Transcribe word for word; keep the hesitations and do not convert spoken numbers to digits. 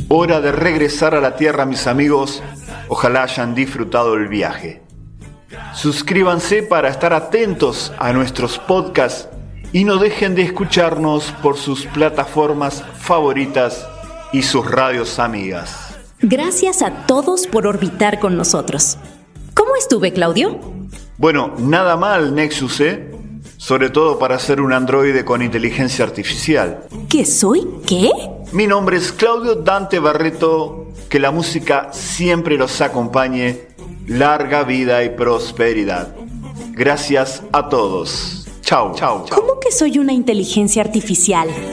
Hora de regresar a la Tierra, mis amigos. Ojalá hayan disfrutado el viaje. Suscríbanse para estar atentos a nuestros podcasts y no dejen de escucharnos por sus plataformas favoritas y sus radios amigas. Gracias a todos por orbitar con nosotros. ¿Cómo estuve, Claudio? Bueno, nada mal, Nexus, ¿eh? Sobre todo para ser un androide con inteligencia artificial. ¿Qué soy? ¿Qué? Mi nombre es Claudio Dante Barreto. Que la música siempre los acompañe. Larga vida y prosperidad. Gracias a todos. Chau, chau, chau. ¿Cómo que soy una inteligencia artificial?